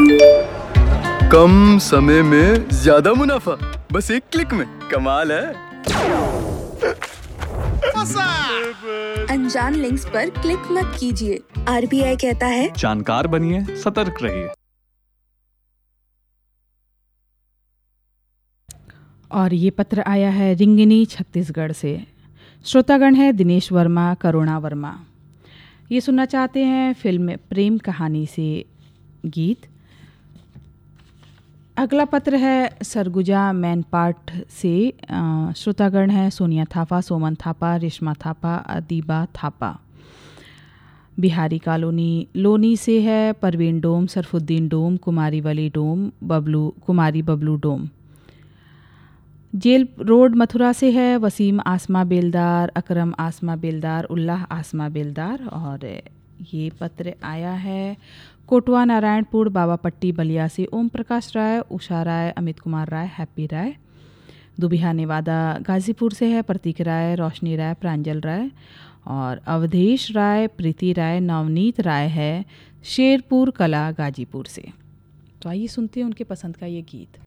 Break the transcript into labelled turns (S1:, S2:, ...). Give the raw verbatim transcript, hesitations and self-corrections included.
S1: कम समय में ज्यादा मुनाफा, बस एक क्लिक में। कमाल है।
S2: अनजान लिंक्स पर क्लिक मत कीजिए। आरबीआई कहता है
S3: जानकार बनिए, सतर्क रहिए।
S4: और ये पत्र आया है रिंगिनी छत्तीसगढ़ से। श्रोतागण है दिनेश वर्मा, करुणा वर्मा। ये सुनना चाहते हैं फिल्म प्रेम कहानी से गीत। अगला पत्र है सरगुजा मैनपाट से। श्रोतागण है सोनिया थापा, सोमन थापा, रेशमा थापा, अदीबा थापा। बिहारी कॉलोनी लोनी से है परवीन डोम, सरफुद्दीन डोम, कुमारी वली डोम, बबलू कुमारी बबलू डोम। जेल रोड मथुरा से है वसीम आसमा बेलदार, अकरम आसमा बेलदार, उल्लाह आसमा बेलदार। और ये पत्र आया है कोटवा नारायणपुर बाबा पट्टी बलिया से ओम प्रकाश राय, उषा राय, अमित कुमार राय, हैप्पी राय। दुबिहा नेवादा गाजीपुर से है प्रतीक राय, रोशनी राय, प्रांजल राय। और अवधेश राय, प्रीति राय, नवनीत राय है शेरपुर कला गाजीपुर से। तो आइए सुनते हैं उनके पसंद का ये गीत।